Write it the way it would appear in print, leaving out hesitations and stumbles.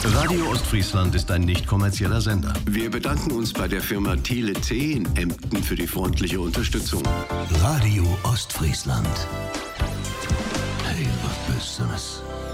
Radio Ostfriesland ist ein nicht kommerzieller Sender. Wir bedanken uns bei der Firma Thiele C in Emden für die freundliche Unterstützung. Radio Ostfriesland. Hey, was Besseres.